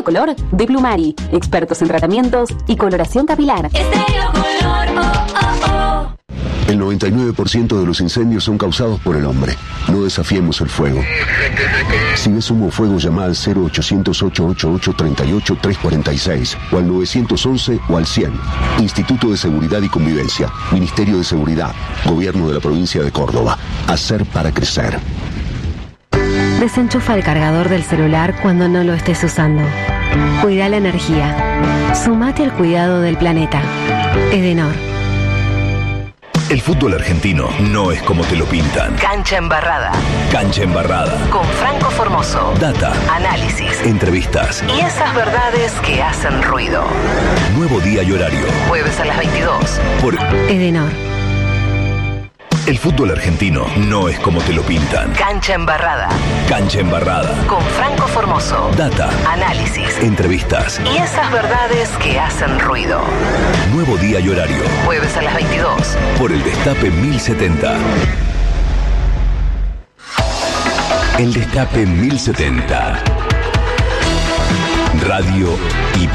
color de Plumari. Expertos en tratamientos y coloración capilar. Estéreo Color, oh, oh, oh. El 99% de los incendios son causados por el hombre. No desafiemos el fuego. Si ves humo o fuego, llama al 0800-888-38-346 o al 911 o al 100. Instituto de Seguridad y Convivencia, Ministerio de Seguridad, Gobierno de la Provincia de Córdoba. Hacer para crecer. Desenchufa el cargador del celular cuando no lo estés usando. Cuida la energía. Sumate al cuidado del planeta. Edenor. El fútbol argentino no es como te lo pintan. Cancha Embarrada. Cancha Embarrada. Con Franco Formoso. Data. Análisis. Entrevistas. Y esas verdades que hacen ruido. Nuevo día y horario. Jueves a las 22. Por Edenor. El fútbol argentino no es como te lo pintan. Cancha Embarrada. Cancha Embarrada. Con Franco Formoso. Data. Análisis. Entrevistas. Y esas verdades que hacen ruido. Nuevo día y horario. Jueves a las 22. Por el Destape 1070. El Destape 1070. Radio y